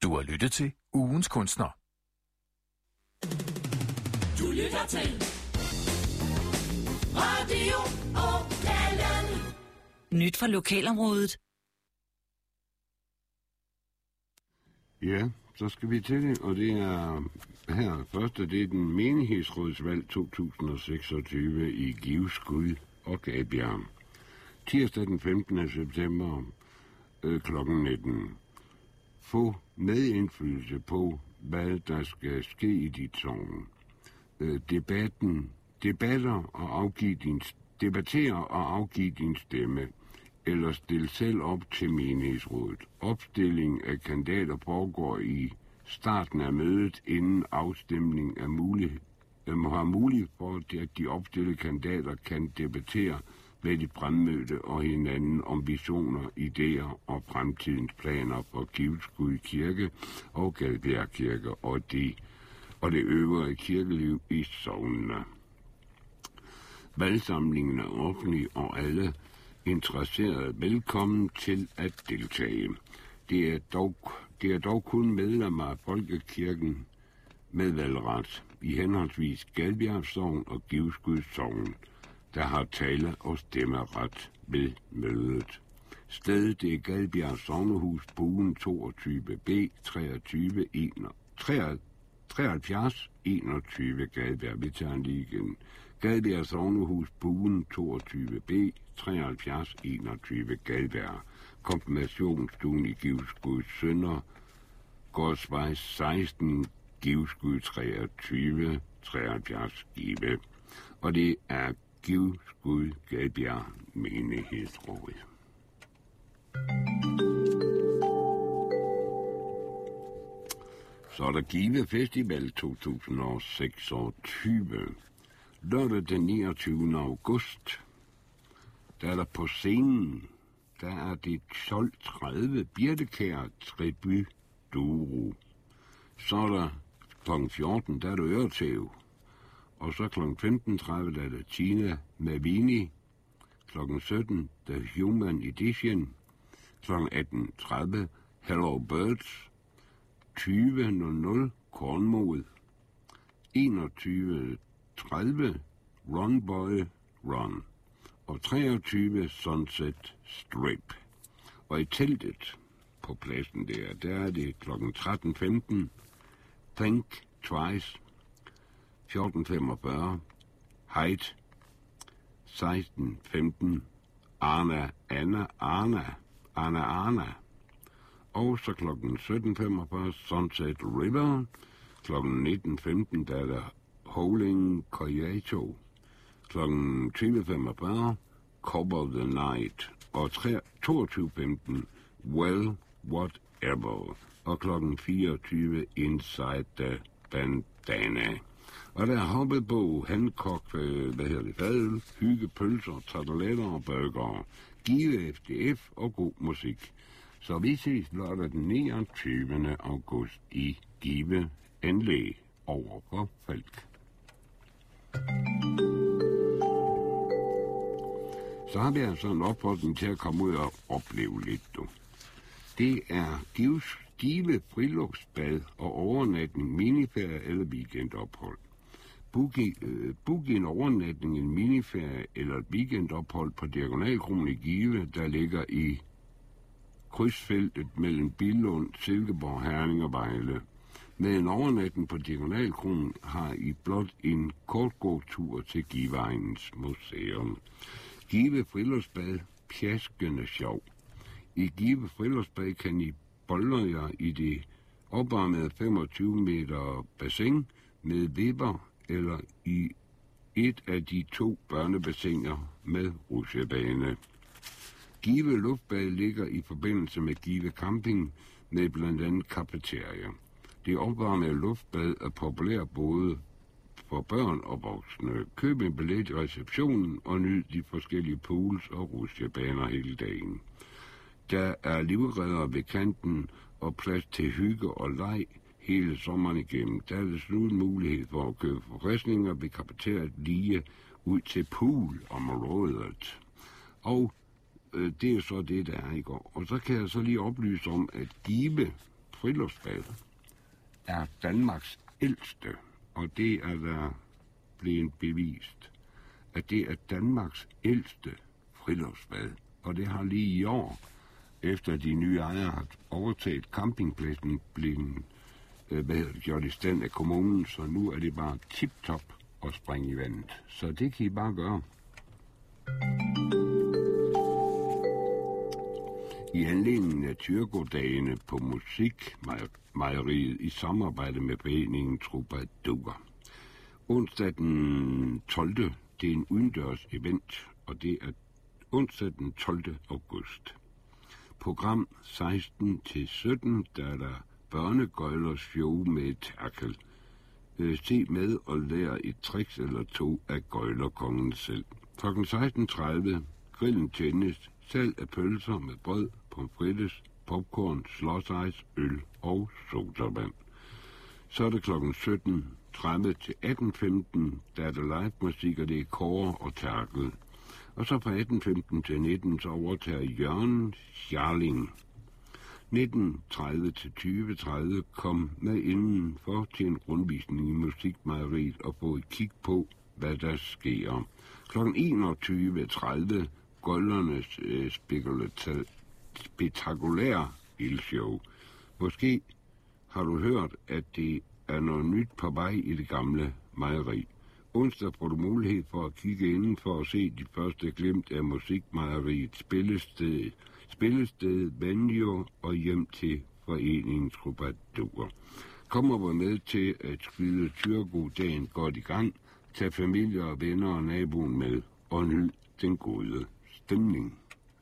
Du har lyttet til Ugens Kunstner. Du lytter til Radio Okalen. Nyt fra lokalområdet. Ja, så skal vi til det, og det er her første, det er den menighedsrådsvalg 2026 i Givskud og Gadbjerg. Tirsdag den 15. september kl. 19. Få medindflydelse på, hvad der skal ske i dit sogn. Debattere og afgive din stemme, eller stil selv op til menighedsrådet. Opstilling af kandidater foregår i starten af mødet, inden afstemning har mulighed for, at de opstillede kandidater kan debattere med de fremmødte og hinanden om visioner, idéer og fremtidens planer for Givskud Kirke og Gadbjerg Kirke og det øvrige kirkeliv i sognene. Valgsamlingen er offentlig, og alle interesserede velkommen til at deltage. Det er dog kun medlemmer af Folkekirken med valgret i henholdsvis Gadbjerg Sogn og Givskud Sogn, der har tale- og stemmeret ved mødet. Stedet er Gadbjerg Sognehus, Buen 22B 73 21 Gadbjerg. Vi tager den lige igen. Gadbjerg Sognehus, Buen 22B 73 21 Gadbjerg. Konfirmationsstuen i Givskud Sønder, Gårdsvej 16, Givskud 23 73 Give. Og det er Givskud Gadbjerg menighedsråd. Så er der Give Festival 2026. Lørdag den 29. august, der er der på scenen, der er det 12:30 Birtekær Tribut Duro. Så er der kl. 14, der er der Øretæv. Og så kl. 15:30, der er der Tina Mavini. Kl. 17, der er Human Edition. Kl. 18:30, Hello Birds. 20:00, Kornmod. 21:30, Run Boy Run. Og 23, Sunset Strip. Og i teltet på pladsen der er det kl. 13:15, Think Twice. 14:45, Height. 16:15, Anna. Og så kl. 17:45, Sunset River. Kl. 19:15, der er der Howling Coyote. Kl. 20:45, Cover the Night. Og 22:15, Well, Whatever. Og kl. 24, Inside the Bandana. Og der er Hobbelbo, Hancock, fadøl, hygge, pølser, tarteletter og burger. Give FDF og god musik. Så vi ses lørdag den 29. august i Give Anlæg over for Falk. Så har vi altså en opfordring til at komme ud og opleve lidt, du. Det er Give Friluftsbad og overnatning, miniferie eller weekendophold. Book en overnatning, en miniferie eller et weekendophold på Diagonalkronen i Give, der ligger i krydsfeltet mellem Billund, Silkeborg, Herning og Vejle. Med en overnatning på Diagonalkronen har I blot en kort gåtur til Giveegnens Museum. Give Friluftsbad, pjaskende sjov. I Give Friluftsbad kan I bolde jer i det opvarmede 25 meter bassin med vipper eller i et af de 2 børnebassiner med rutsjebane. Give Luftbad ligger i forbindelse med Give Camping med blandt andet cafeteria. Det opvarmede luftbad er populært både for børn og voksne. Køb en billet i receptionen og nyd de forskellige pools og rutsjebaner hele dagen. Der er livredder ved kanten og plads til hygge og leg hele sommeren igennem. Der er desuden mulighed for at købe forfriskninger ved cafeteriet lige ud til poolområdet. Og det er så det, der er i går. Og så kan jeg så lige oplyse om, at Give Friluftsbad er Danmarks ældste, og det er der blevet bevist, at det er Danmarks ældste friluftsbad. Og det har lige i år, efter de nye ejere har overtaget campingpladsen, blevet gjort i stand af kommunen, så nu er det bare tip-top at springe i vandet. Så det kan I bare gøre. I anledning af Thyregårddagene på Musikmejeriet i samarbejde med foreningen Troubadour. Onsdag den 12. det er en udendørs event, og det er onsdag den 12. august. Program 16-17, der er der børnegøjlers show med tackle. Se med og lær et tricks eller to af gøjlerkongen selv. Kl. 16.30 grillen tændes, salg af pølser med brød, pomfrittes, popcorn, slåsejs, øl og sodavand. Så er det kl. 17.30 til 18.15, der er der live musik, og det er kåre og tackle. Og så fra 18.15 til 19, så overtager Jørgen Scharling. 19.30 til 20.30 kom med indenfor til en rundvisning i Musikmejeriet og få et kig på, hvad der sker. Kl. 21.30 Gøjlernes spektakulære ildshow. Måske har du hørt, at det er noget nyt på vej i det gamle mejeri. Onsdag får du mulighed for at kigge indenfor og se de første glimt af Musikmejeriets spillested, banjo og hjem til foreningens Troubadour. Kommer vi med til at skyde Thyregårdsdagen godt i gang, tag familie og venner og naboen med og nyd den gode stemning.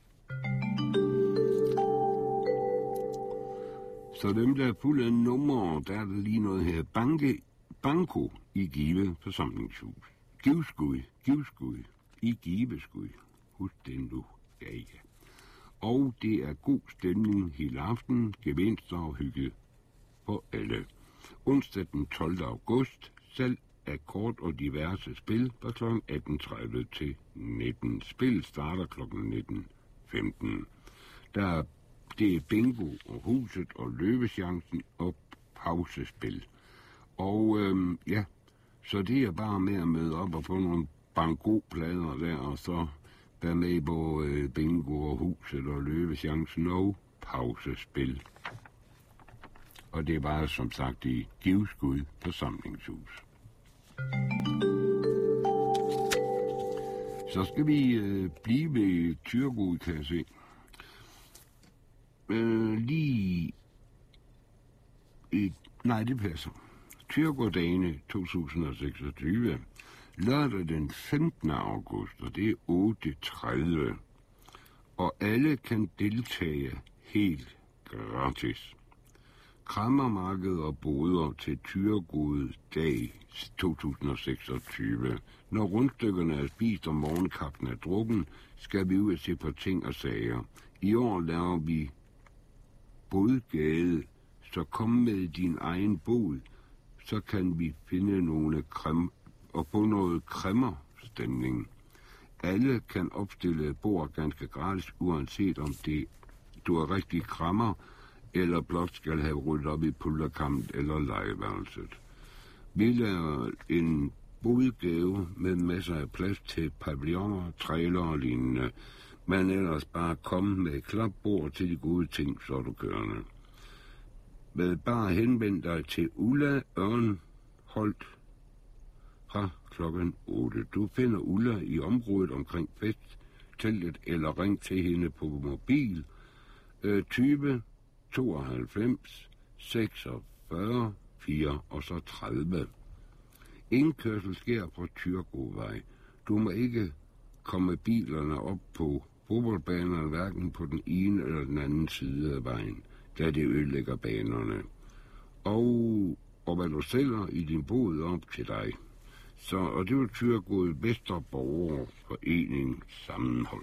Så dem, der er fulde af numre, der er der lige noget her. Banko i Give forsamlingshus. Givskud i Giveskud. Husk den nu. Ja. Og det er god stemning hele aften, gevinster og hygge for alle. Onsdag den 12. august, salg af kort og diverse spil fra kl. 18.30 til 19. Spil starter kl. 19.15. Det er bingo og huset og løvechancen og pausespil. Og så det er bare med at møde op og få nogle banko-plader der, og så være med på bingo og huset og løvechancen og pausespil. Og det er bare som sagt i Giveskud forsamlingshus. Så skal vi blive ved Thyregård, kan jeg se. Nej, det passer. Thyregårddagene 2026. Lørdag den 15. august, og det er 8.30. Og alle kan deltage helt gratis. Kræmmermarked og boder til Thyregårdsdag 2026. Når rundstykkerne er spist og morgenkaffen er drukken, skal vi ud og se på ting og sager. I år laver vi bådgade, så kom med din egen båd, så kan vi finde nogle og få noget kræmmerstemning. Alle kan opstille et bord ganske gratis, uanset om du er rigtig kræmmer, eller blot skal have ryddet op i pulverkammet eller legeværelset. Vi laver en bådgave med masser af plads til pavilloner, trailer og lignende, men ellers bare komme med et klapbord til de gode ting, så du kørende. Med bare henvend dig til Ulla Ørnholt fra klokken 8. Du finder Ulla i området omkring festteltet, eller ring til hende på mobil 20 92 46 4 og så 30. Indkørsel sker på Thyregårdvej. Du må ikke komme bilerne op på fodboldbanerne, hverken på den ene eller den anden side af vejen, da det ødelægger banerne. Og hvad du sælger i din båd op til dig. Og det var Thyregård Vesterborgerforening sammenhold.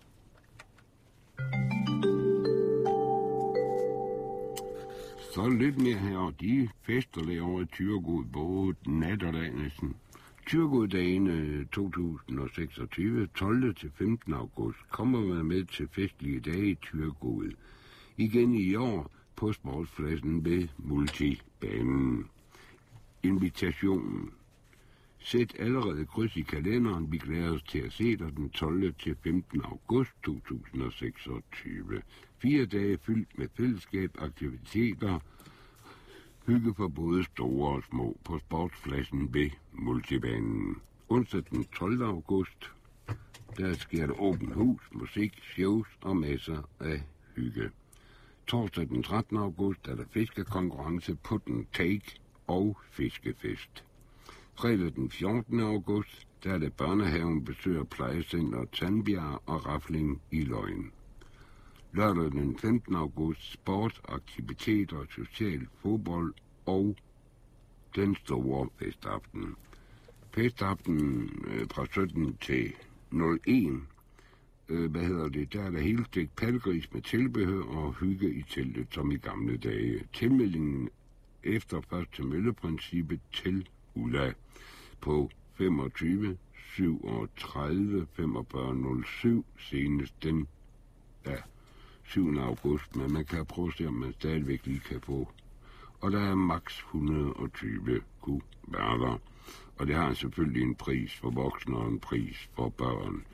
Så lidt mere her, de fester derovre i Thyregård både nat og dag næsten. Thyregårddagene 2026, 12. til 15. august, kommer man med til festlige dage i Thyregård. Igen i år på sportspladsen ved Multibanen. Invitationen. Sæt allerede kryds i kalenderen. Vi glæder os til at se dig den 12. til 15. august 2026. 4 dage fyldt med fællesskab, aktiviteter, hygge for både store og små på sportspladsen ved Multibanen. Onsdag den 12. august, der sker der åbent hus, musik, shows og masser af hygge. Torsdag den 13. august er der fiskekonkurrence, put and take og fiskefest. Fredag den 14. august, der er det børnehaven besøger plejecenter Tandbjerg og Rafling i Løgn. Lørdag den 15. august, sport, aktiviteter, social fodbold og den store festaften. Festaften fra 17 til 01. Der er der helstegt palgris med tilbehør og hygge i teltet som i gamle dage. Tilmeldingen efter først til mølleprincippet til Ulla på 25 37 45 07 senest den 7. august, men man kan prøve at se, om man stadigvæk lige kan få. Og der er maks 120 kuverter, og det har selvfølgelig en pris for voksne og en pris for børn.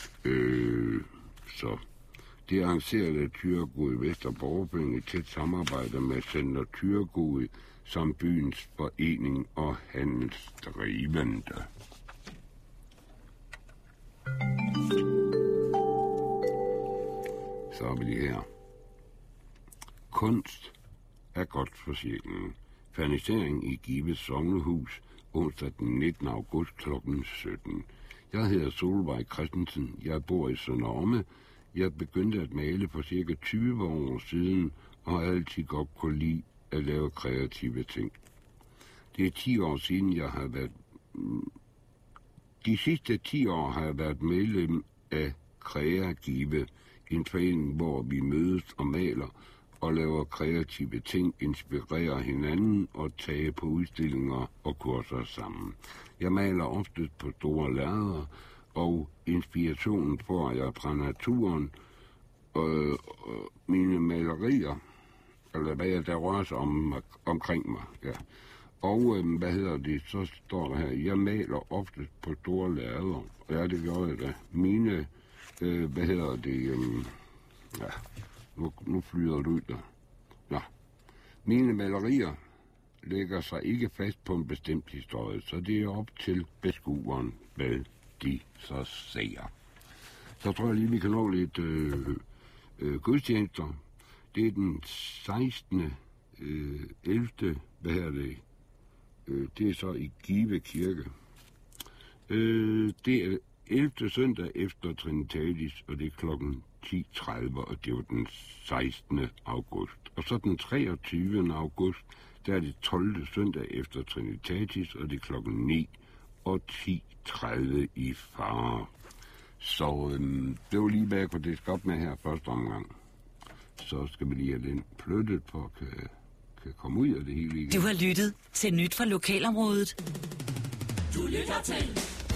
Så det er arrangeret af Thyregod Vesterborgpenge i tæt samarbejde med Center Thyregod som byens forening og handelsdrivende. Så er vi lige her. Kunst er godt for sjælen. Fernisering i Gives Sognehus onsdag den 19. august kl. 17. Jeg hedder Solvej Christensen. Jeg bor i Sønderorme. Jeg begyndte at male for cirka 20 år siden og har altid godt kunne lide at lave kreative ting. Det er 10 år siden, jeg har været... De sidste 10 år har jeg været medlem af Kreative, en forening, hvor vi mødes og maler og laver kreative ting, inspirerer hinanden og tager på udstillinger og kurser sammen. Jeg maler ofte på store lærreder, og inspirationen får jeg fra naturen, og mine malerier, eller hvad der rører sig omkring mig. Ja. Og så står der her, jeg maler ofte på store lærreder, og ja, det gør jeg da. Mine, nu flyder det ud der. Ja. Mine malerier lægger sig ikke fast på en bestemt historie, så det er op til beskueren, hvad de så ser. Så tror jeg lige, vi kan nå lidt gudstjenester. Det er den 16. 11. Det er så i Give Kirke. Det er 11. søndag efter Trinitatis, og det er klokken 10.30, og det var den 16. august. Og så den 23. august, der er det 12. søndag efter Trinitatis, og det er klokken 9 og 10.30 i Fare. Så det var lige hvad jeg kunne diske op med her første omgang. Så skal vi lige have den flyttet for at kan komme ud af det hele igen. Du har lyttet til Nyt fra Lokalområdet. Du lytter til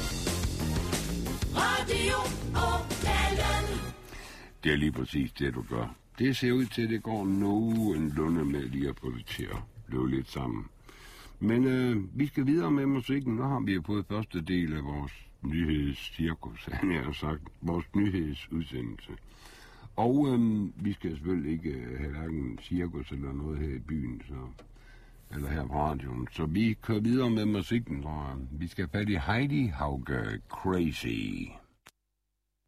Radio Åkalen. Det er lige præcis det, du gør. Det ser ud til, at det går nogenlunde med lige at få det til at løbe lidt sammen. Men vi skal videre med musikken. Nu har vi jo fået første del af vores nyhedscirkus, han har sagt, vores nyhedsudsendelse. Og vi skal selvfølgelig ikke have hverken cirkus eller noget her i byen, eller her på radioen. Så vi kører videre med musikken, og vi skal have fat i Heidi Hauge Crazy.